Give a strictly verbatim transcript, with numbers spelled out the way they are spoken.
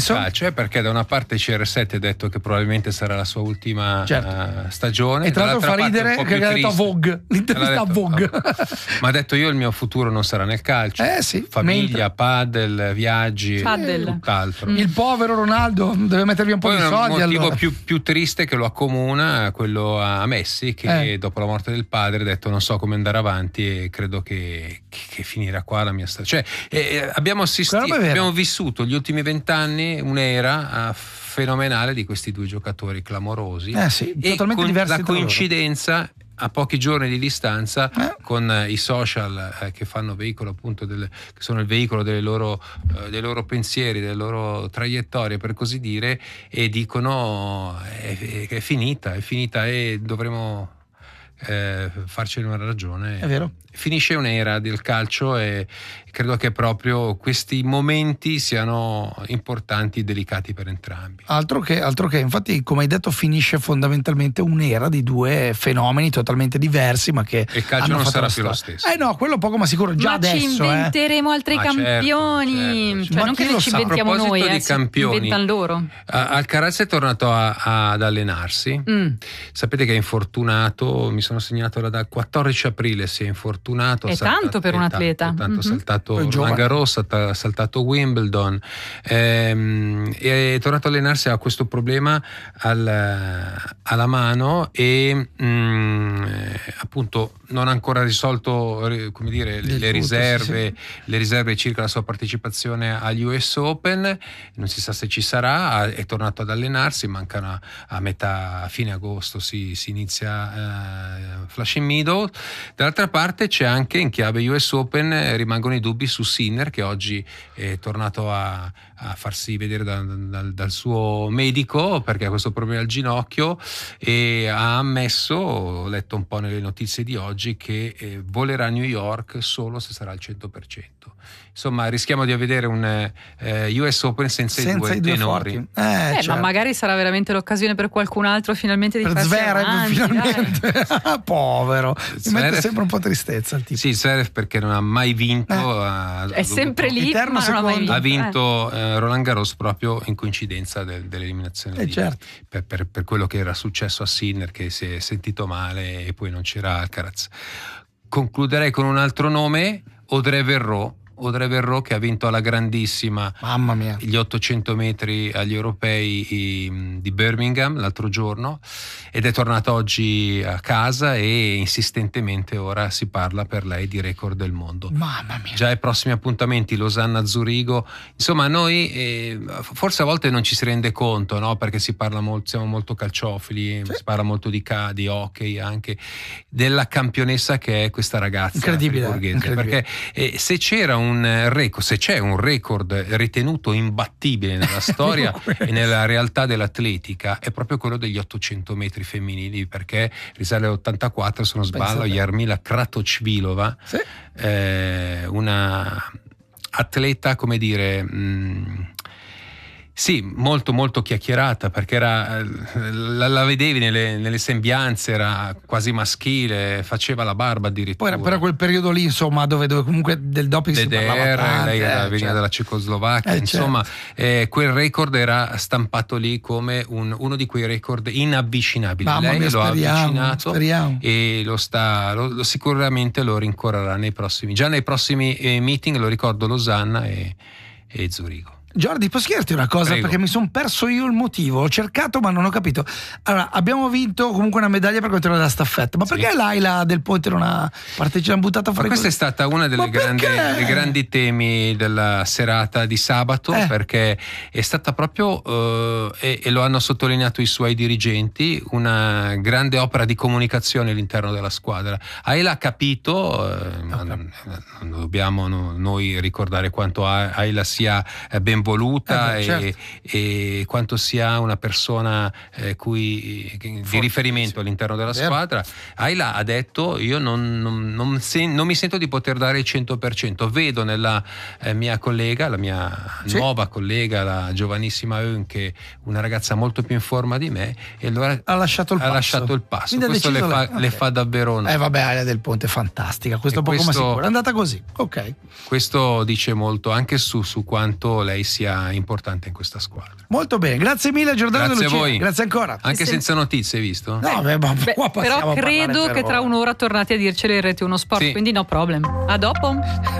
senso? calcio, eh, perché da una parte C R sette ha detto che probabilmente sarà la sua ultima certo. uh, stagione, e tra l'altro fa ridere che ha detto a Vogue, l'intervista a Vogue. Ma ha detto io il mio futuro non sarà nel calcio, eh sì, famiglia, mentre... padel, viaggi, padel. tutt'altro. Il povero Ronaldo deve mettervi un po' Poi di soldi. Poi un motivo allora. più, più triste che lo accomuna, quello a Messi, che eh. dopo la morte del padre ha detto non so come andare avanti e credo che, che, che finirà qua la mia storia. Cioè eh, abbiamo assistito, abbiamo vissuto gli ultimi vent'anni un'era fenomenale di questi due giocatori clamorosi, eh sì, e totalmente con diversi la coincidenza a pochi giorni di distanza eh. con eh, i social eh, che fanno veicolo appunto del, che sono il veicolo delle loro, eh, dei loro pensieri, delle loro traiettorie per così dire, e dicono è, è finita, è finita e dovremo eh, farcene una ragione. È vero. Finisce un'era del calcio e credo che proprio questi momenti siano importanti e delicati per entrambi. Altro che, altro che, infatti, come hai detto, finisce fondamentalmente un'era di due fenomeni totalmente diversi, ma che e il calcio non sarà più lo stesso. Eh no, quello poco ma sicuro, già ma adesso. ci inventeremo eh. altri ah, campioni, certo, certo. cioè Ma non che li ci inventiamo noi, di eh, campioni, si inventano loro. Alcaraz è tornato a, a, ad allenarsi. Mm. Sapete che è infortunato, mi sono segnato dal quattordici aprile si è infortunato. È saltato, tanto per un atleta. Tanto, tanto mm-hmm. saltato Roland Garros, ha saltato Wimbledon, ehm, e è tornato a allenarsi, ha questo problema al, alla mano e mh, appunto non ha ancora risolto come dire, le, le riserve, sì, sì. le riserve circa la sua partecipazione agli U S Open, non si sa se ci sarà, è tornato ad allenarsi, mancano a metà, a fine agosto si, si inizia uh, Flushing Meadows. Dall'altra parte c'è anche in chiave U S Open, rimangono i dubbi su Sinner, che oggi è tornato a, a farsi vedere da, da, dal suo medico perché ha questo problema al ginocchio e ha ammesso, ho letto un po' nelle notizie di oggi, che eh, volerà a New York solo se sarà al cento per cento. Insomma, rischiamo di vedere un eh, U S Open senza, senza i due, i due tenori. Eh, eh, certo. Ma magari sarà veramente l'occasione per qualcun altro finalmente di per farsi Zverev, avanti, finalmente. Povero. Zverev, mi mette sempre un po' tristezza il tipo. Sì, Zverev perché non ha mai vinto. Eh. Ha, è sempre lì, ma non ha mai vinto. Ha vinto eh, Roland Garros proprio in coincidenza del, dell'eliminazione eh, di, certo. per, per, per quello che era successo a Sinner, che si è sentito male e poi non c'era Alcaraz. Concluderei con un altro nome, Audrey Verreau. Audrey Verreau, che ha vinto alla grandissima Mamma mia. gli ottocento metri agli europei di Birmingham l'altro giorno, ed è tornata oggi a casa e insistentemente ora si parla per lei di record del mondo. Mamma mia. Già ai prossimi appuntamenti Losanna, Zurigo, insomma noi eh, forse a volte non ci si rende conto, no? Perché si parla molto, siamo molto calciofili, sì. Si parla molto di, ca- di hockey, anche della campionessa che è questa ragazza incredibile, incredibile. Perché eh, se c'era un un record, se c'è un record ritenuto imbattibile nella storia e nella realtà dell'atletica, è proprio quello degli ottocento metri femminili, perché risale all'ottantaquattro, se non sbaglio, Jarmila Kratochvilova, sì. eh, una atleta, come dire, mh, sì, molto molto chiacchierata, perché era, la, la vedevi nelle, nelle sembianze, era quasi maschile, faceva la barba addirittura. Poi era per quel periodo lì, insomma, dove, dove comunque del doping D D R, si parlava tanto. Lei eh, veniva certo. dalla Cecoslovacchia, eh, insomma, certo. eh, quel record era stampato lì come un, uno di quei record inavvicinabili. Mamma Lei mia, lo speriamo, ha avvicinato speriamo. e lo sta, lo, lo sicuramente lo rincorrerà nei prossimi, già nei prossimi eh, meeting, lo ricordo, Losanna e, e Zurigo. Jordi, posso chiederti una cosa? Prego. Perché mi sono perso io il motivo, ho cercato ma non ho capito. Allora, abbiamo vinto comunque una medaglia per quanto riguarda la staffetta, ma sì. perché Laila Del Ponte non ha partecipato, buttata fuori? Ma questa così? è stata una delle grandi, dei grandi temi della serata di sabato, eh. perché è stata proprio, eh, e, e lo hanno sottolineato i suoi dirigenti, una grande opera di comunicazione all'interno della squadra. Ayla ha capito, eh, okay. non, non dobbiamo no, noi ricordare quanto Ayla sia ben voluta eh beh, certo. e, e quanto sia una persona eh, cui, di Forte, riferimento sì. all'interno della Vero. squadra. Ayla ha detto: io non, non, non, sen- non mi sento di poter dare il cento per cento, vedo nella eh, mia collega, la mia sì. nuova collega, la giovanissima Eun, che è una ragazza molto più in forma di me, e allora ha lasciato il ha passo, lasciato il passo. Quindi questo le fa, okay. le fa davvero no. eh vabbè Ayla Del Ponte è fantastica, questo è poco questo, ma sicuro, è andata così, ok. Questo dice molto anche su, su quanto lei sia importante in questa squadra. Molto bene, grazie mille Giordano Grazie De Lucia. a voi. Grazie ancora. Anche Sì, senza notizie, hai visto? No, beh, ma Beh, qua però possiamo credo parlare per che tra ore. un'ora tornate a dircele in Rete Uno Sport, Sì. quindi no problem. A dopo.